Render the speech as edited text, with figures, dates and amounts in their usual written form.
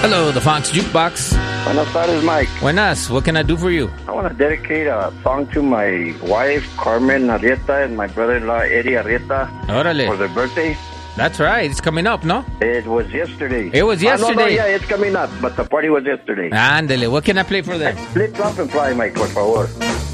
Hello, the Fox Jukebox. Buenas tardes, Mike. Buenas. What can I do for you? I want to dedicate a song to my wife, Carmen Arrieta, and my brother-in-law, Eddie Arrieta, Órale. for their birthday. That's right. It's coming up, no? It was yesterday. It was yesterday. No, yeah, it's coming up, but the party was yesterday. Ándele. What can I play for them? Flip, flop, and fly, Mike, por favor.